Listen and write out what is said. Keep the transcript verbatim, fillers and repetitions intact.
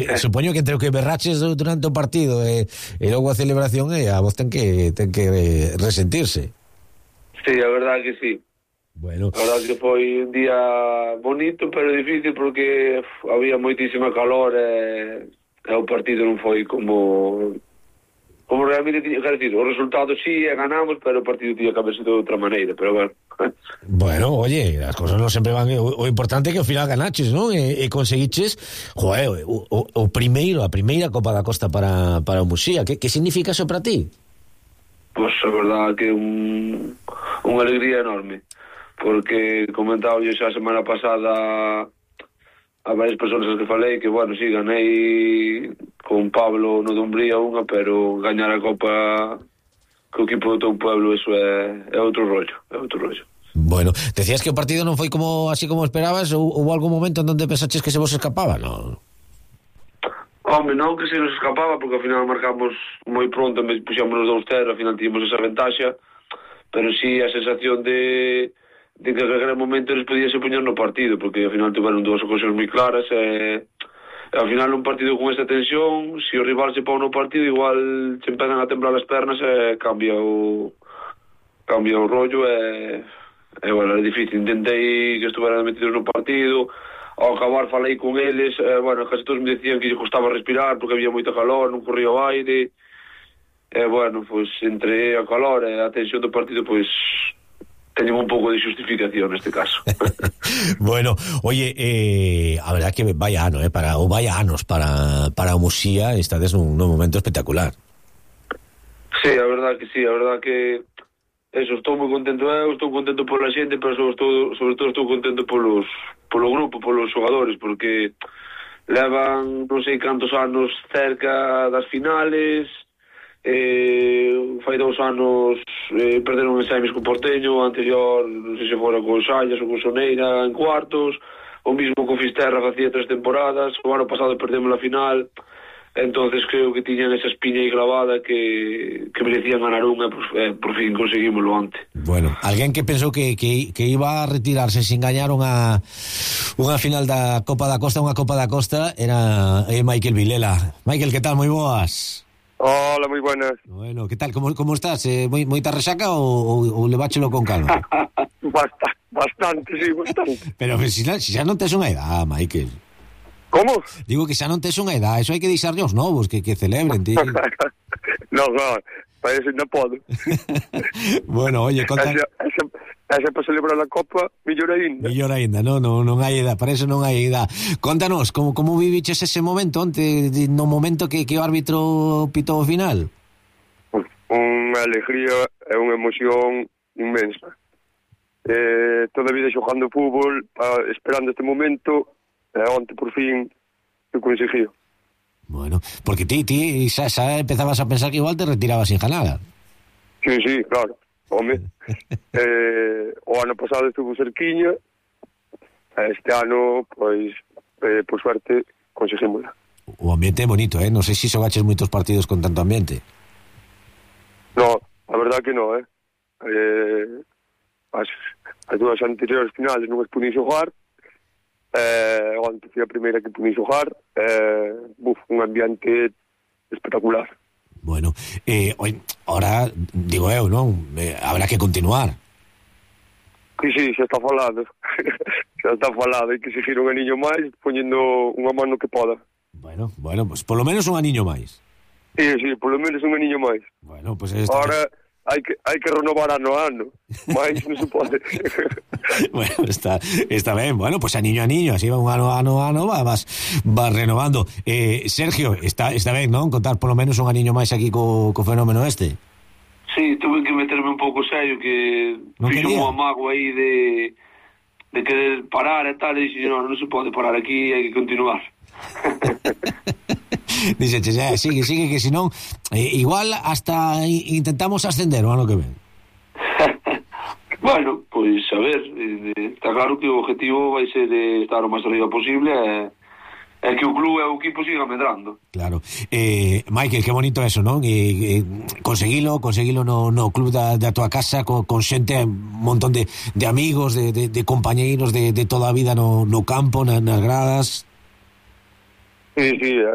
eh, supoño que entre o que berraches durante o partido e, e logo a celebración e a vos ten que ten que resentirse. Sí, a verdade que sí. Bueno. A verdade que foi un día bonito, pero difícil porque uf, había moitísima calor e, e o partido non foi como como realmente tiña que decir. O resultado sí, ganamos, pero o partido tiña que haber sido de outra maneira, pero bueno. Bueno, oye, as cosas non sempre van... O, o importante é que ao final ganaches, non? E, e conseguiches, joder, o, o, o primeiro, a primeira Copa da Costa para, para o Muxía. Que, que significa eso para ti? Pois a verdade que un, unha alegría enorme, porque comentaba yo xa a semana pasada a varias persoas que falei que, bueno, sí, ganei con Pablo no Dumbría unha, pero gañar a Copa co equipo do teu pueblo, eso é, é outro rollo, é outro rollo. Bueno, decías que o partido non foi como así como esperabas, ou houve algún momento en donde pensaches que se vos escapaba, non? Home, non que se nos escapaba, porque ao final marcamos moi pronto, puxamos os dous cero, ao final tínhamos esa ventaxa, pero sí a sensación de, de que en aquel momento eles podían se poñer no partido, porque ao final tiveron dúas ocasións moi claras, e, e ao final un partido con esta tensión, se o rival se pon no partido, igual se empezan a temblar as pernas e cambia o cambia o rollo, e, e bueno, é difícil. Intentei que estuveran metidos no partido. Ao acabar falei con eles, eh, bueno, casi todos me decían que lle costaba respirar porque había moita calor, non corría o aire, e eh, bueno, pois pues, entre a calor e a tensión do partido, pois pues, teñen un pouco de justificación neste caso. Bueno, oye, eh, a verdad que vaya ano, eh, para, ou vaya anos para, para o Muxía, estades nun, nun momento espectacular. Sí, a verdad que sí, a verdad que eso, estou moi contento eu, estou contento pola xente, pero sobre todo, sobre todo estou contento polos, polo grupo, polos xogadores, porque levan non sei cantos anos cerca das finales, eh, fai dous anos eh, perderon en semis co Porteño, o anterior non sei se fora con Xallas ou con Soneira en cuartos, o mismo con Fisterra facía tres temporadas, o ano pasado perdemos a final. Entonces creo que tiñan esa espiña aí clavada que, que merecían ganar unha, pues, eh, por fin conseguímoslo antes. Bueno, alguén que pensou que, que, que iba a retirarse sin gañar unha unha final da Copa da Costa, unha Copa da Costa, era eh, Michael Vilela. Michael, que tal? Moi boas. Hola, moi buenas. Bueno, que tal? Como, como estás? Eh, moi, moita resaca ou, ou, ou leváchelo con calma? Bastante, bastante, sí, bastante. Pero si, si xa non tes unha edad, Michael. Como? Digo que xa non tes unha edad, eso hai que deixarlle aos novos, que, que celebren, tío. No, no, para eso non podo. Bueno, oye, conta... Esa, esa, esa para celebrar a Copa, millor aínda. Millor aínda, non, non, non hai edad, para eso non hai edad. Contanos, como, como viviches ese momento, onte, no momento que, que o árbitro pitou o final? Unha alegría e unha emoción inmensa. Eh, toda a vida xogando fútbol, ah, esperando este momento, e onte por fin eu conseguiu. Bueno, porque ti, ti xa, xa empezabas a pensar que igual te retirabas sin ganada. Sí, sí, claro, home. eh, o ano pasado estuvo cerquiña, este ano, pois, eh, por suerte, conseguimosla. O ambiente é bonito, eh? Non sei se xogaches moitos partidos con tanto ambiente. No, a verdad que no, eh? eh as, as dúas anteriores finales non as pude xogar, eh, onte foi a primeira que pude xogar, eh, buf, un ambiente espectacular. Bueno, eh, oi, ahora, digo eu, non? Eh, habrá que continuar. Sí, sí, xa está falado. Xa está falado, hai que seguir un aniño máis, poñendo unha mano que poda. Bueno, bueno, pues polo menos un aniño máis. Sí, sí, polo menos un aniño máis. Bueno, pues esta... Ahora hai que hai que renovar ano a ano. Mais non se pode. Bueno, está está ben. Bueno, pues a niño a niño, así va un ano a ano a ano, va, vas, vas renovando. Eh, Sergio, está está ben, non? Contar polo menos un aniño máis aquí co, co fenómeno este. Sí, tuve que meterme un pouco serio, que non fixo un amago aí de de querer parar e tal, e dixo, non, non se pode parar aquí, hai que continuar. Dice, ya, sigue, sigue, que si non eh, igual hasta intentamos ascender o ano que ven. Bueno, pois pues, a ver, eh, está claro que o objetivo vai ser de estar o máis arriba posible e, e que o club e o equipo siga medrando. Claro. Eh, Michael, que bonito eso, non? E, eh, conseguilo, conseguilo no, no club da, da tua casa con, con xente, un montón de, de amigos, de, de, de compañeiros de, de toda a vida no, no campo, nas, nas gradas. Sí, sí,